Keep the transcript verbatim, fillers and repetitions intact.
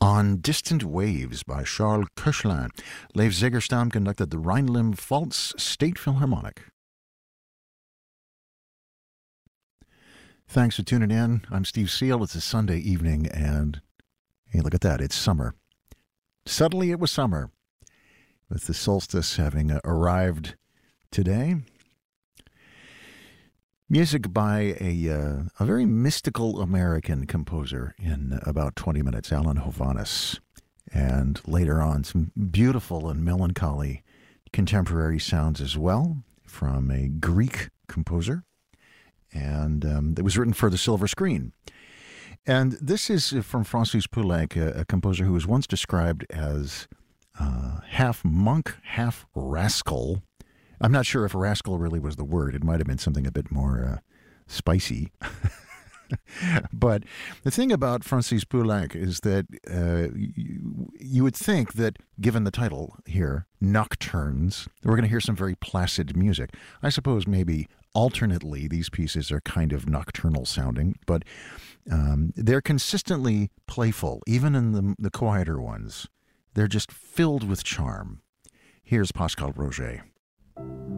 On Distant Waves by Charles Koechlin, Leif Zegerstam conducted the Rheinland-Pfalz State Philharmonic. Thanks for tuning in. I'm Steve Seal. It's a Sunday evening, and hey, look at that. It's summer. Suddenly it was summer, with the solstice having uh, arrived today. Music by a uh, a very mystical American composer in about twenty minutes, Alan Hovhaness. And later on, some beautiful and melancholy contemporary sounds as well from a Greek composer. And um, it was written for the silver screen. And this is from Francis Poulenc, a, a composer who was once described as uh, half monk, half rascal. I'm not sure if rascal really was the word. It might have been something a bit more uh, spicy. But the thing about Francis Poulenc is that uh, you, you would think that, given the title here, Nocturnes, we're going to hear some very placid music. I suppose maybe alternately these pieces are kind of nocturnal sounding, but um, they're consistently playful, even in the, the quieter ones. They're just filled with charm. Here's Pascal Roget.